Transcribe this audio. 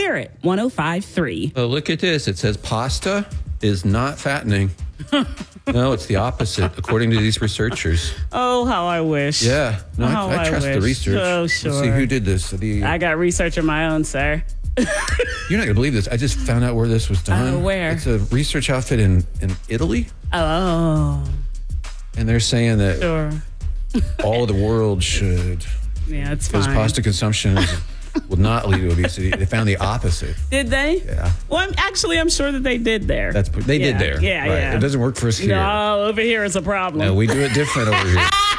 Spirit 105.3. Oh, look at this. It says pasta is not fattening. No, it's the opposite, according to these researchers. Oh, how I wish. Yeah. No, I trust the research. Oh, sure. Let's see who did this. I got research of my own, sir. You're not going to believe this. I just found out where this was done. Where? It's a research outfit in Italy. Oh. And they're saying that Sure. all of the world should. Yeah, it's Because fine. pasta consumption will not lead to obesity. They found the opposite. Did they? Yeah. Well, I'm sure that they did there. They did there. Yeah, right. yeah. It doesn't work for us here. No, over here is a problem. No, we do it different over here.